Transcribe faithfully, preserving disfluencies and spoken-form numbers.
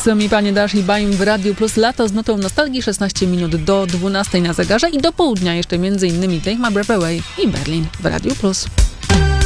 Co mi panie dasz i Baim w Radiu Plus, lato z notą nostalgii, szesnaście minut do dwunastej na zegarze i do południa jeszcze między innymi Take My Breath Away i Berlin w Radiu Plus.